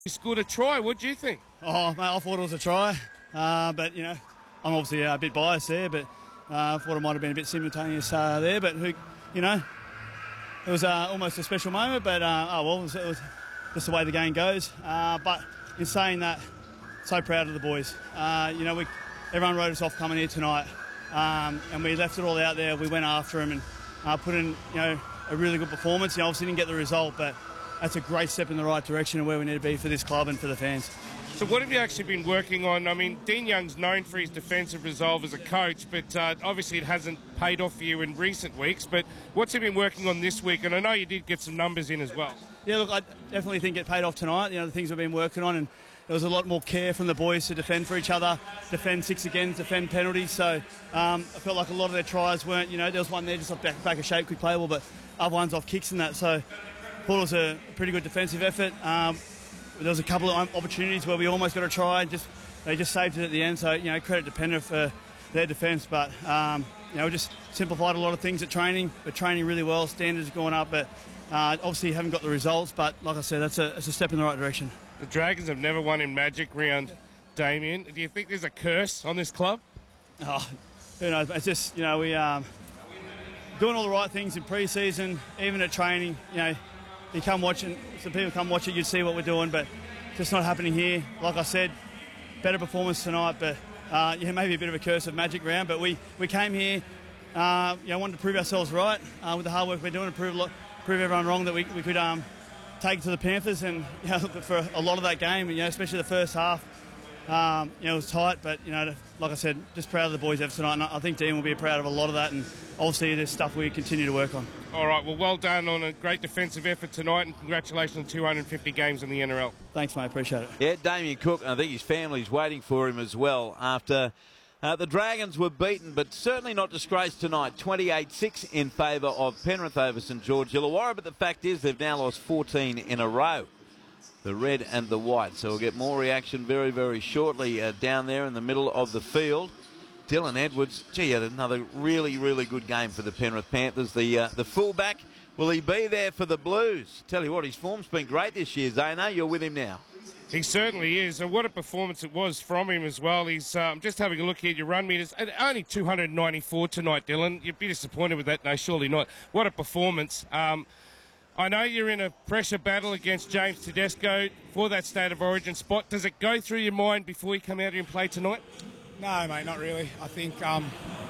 You scored a try. What do you think? Oh, mate, I thought it was a try, but I'm obviously a bit biased there, but I thought it might have been a bit simultaneous there. But it was almost a special moment. But it was just the way the game goes. But in saying that, so proud of the boys. Everyone wrote us off coming here tonight, and we left it all out there. We went after them and put in a really good performance. Obviously didn't get the result, but that's a great step in the right direction of where we need to be for this club and for the fans. So what have you actually been working on? I mean, Dean Young's known for his defensive resolve as a coach, but obviously it hasn't paid off for you in recent weeks. But what's he been working on this week? And I know you did get some numbers in as well. Yeah, look, I definitely think it paid off tonight. The things we've been working on, and there was a lot more care from the boys to defend for each other, defend six again, defend penalties. So I felt like a lot of their tries weren't, there was one there just off back of shape, quick playable, but other ones off kicks and that. So I thought it was a pretty good defensive effort. There was a couple of opportunities where we almost got a try, and they just saved it at the end. So credit to Penrith for their defence, but we just simplified a lot of things at training. We're training really well, standards have gone up, but obviously haven't got the results. But like I said, that's a step in the right direction. The Dragons have never won in Magic Round, Damien. Do you think there's a curse on this club? Oh, who knows? It's just we doing all the right things in pre-season, even at training. You come watching, some people come watch it, you'd see what we're doing, but just not happening here. Like I said, better performance tonight, but maybe a bit of a curse of Magic Round, but we came here, wanted to prove ourselves right with the hard work we're doing, and prove everyone wrong that we could take it to the Panthers, and for a lot of that game, especially the first half, it was tight, but like I said, just proud of the boys ever tonight, and I think Dean will be proud of a lot of that, and obviously there's stuff we continue to work on. All right, well done on a great defensive effort tonight, and congratulations on 250 games in the NRL. Thanks, mate, appreciate it. Yeah, Damien Cook, I think his family's waiting for him as well after the Dragons were beaten, but certainly not disgraced tonight. 28-6 in favour of Penrith over St George Illawarra, but the fact is they've now lost 14 in a row, the red and the white. So we'll get more reaction very, very shortly down there in the middle of the field. Dylan Edwards, had another really, really good game for the Penrith Panthers. The fullback, will he be there for the Blues? Tell you what, his form's been great this year, Zayna. You're with him now. He certainly is, and what a performance it was from him as well. He's just having a look here at your run meters, only 294 tonight, Dylan. You'd be disappointed with that? No, surely not. What a performance. I know you're in a pressure battle against James Tedesco for that State of Origin spot. Does it go through your mind before you come out here and play tonight? No, mate, not really. I think try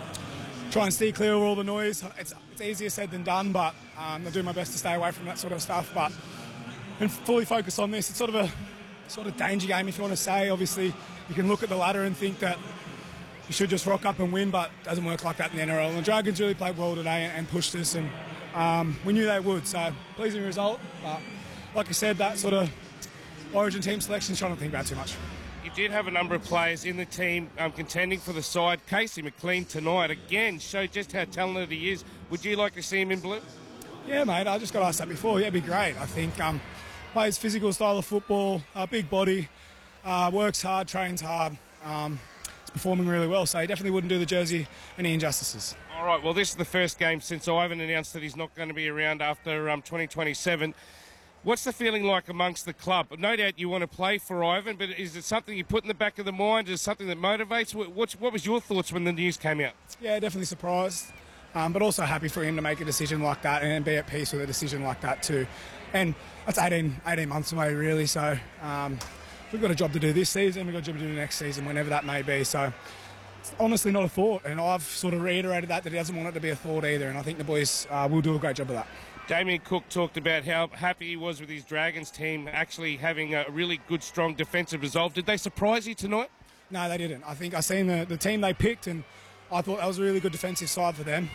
and steer clear of all the noise. It's easier said than done, but I do my best to stay away from that sort of stuff. But and fully focus on this. It's sort of danger game, if you want to say. Obviously, you can look at the ladder and think that you should just rock up and win, but it doesn't work like that in the NRL. And the Dragons really played well today and pushed us, and we knew they would. So pleasing result. But like I said, that sort of Origin team selection is trying to think about too much. You did have a number of players in the team contending for the side. Casey McLean tonight again showed just how talented he is. Would you like to see him in blue? Yeah, mate, I just got asked that before. Yeah, it'd be great. I think plays physical style of football, big body, works hard, trains hard. It's performing really well, so he definitely wouldn't do the jersey any injustices. All right, well, this is the first game since Ivan announced that he's not going to be around after 2027. What's the feeling like amongst the club? No doubt you want to play for Ivan, but is it something you put in the back of the mind? Is it something that motivates? What was your thoughts when the news came out? Yeah, definitely surprised, but also happy for him to make a decision like that and be at peace with a decision like that too. And that's 18 months away, really, so we've got a job to do this season, we've got a job to do next season, whenever that may be. So it's honestly not a thought, and I've sort of reiterated that he doesn't want it to be a thought either, and I think the boys will do a great job of that. Damien Cook talked about how happy he was with his Dragons team actually having a really good, strong defensive resolve. Did they surprise you tonight? No, they didn't. I think I seen the team they picked, and I thought that was a really good defensive side for them.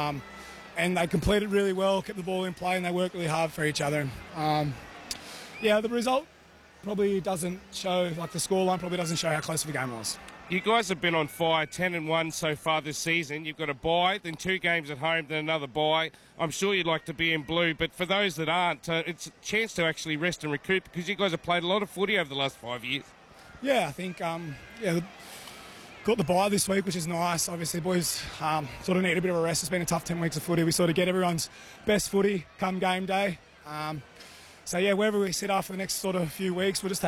And they completed really well, kept the ball in play, and they worked really hard for each other. The result probably doesn't show, like the scoreline probably doesn't show how close the game was. You guys have been on fire, 10-1 so far this season. You've got a bye, then 2 games at home, then another bye. I'm sure you'd like to be in blue, but for those that aren't, it's a chance to actually rest and recoup because you guys have played a lot of footy over the last 5 years. Yeah, I think, got the bye this week, which is nice. Obviously, boys sort of need a bit of a rest. It's been a tough 10 weeks of footy. We sort of get everyone's best footy come game day. So yeah, wherever we sit after the next sort of few weeks, we'll just take